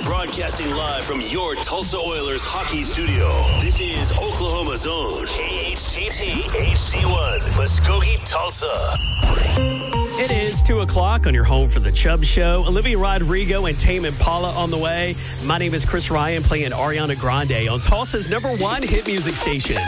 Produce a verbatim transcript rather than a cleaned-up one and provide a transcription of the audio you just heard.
Broadcasting live from your Tulsa Oilers hockey studio. This is Oklahoma's own K H T T H C one, Muskogee, Tulsa. It is two o'clock on your home for the Chubb Show. Olivia Rodrigo and Tame Impala on the way. My name is Chris Ryan, playing Ariana Grande on Tulsa's number one hit music station.